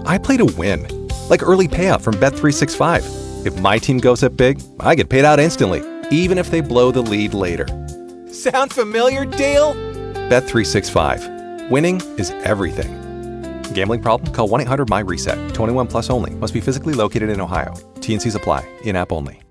I play to win, like early payout from Bet365. If my team goes up big, I get paid out instantly, even if they blow the lead later. Sound familiar, Dale? Bet365. Winning is everything. Gambling problem? Call 1-800-MY-RESET. 21 plus only. Must be physically located in Ohio. T&Cs apply. In-app only.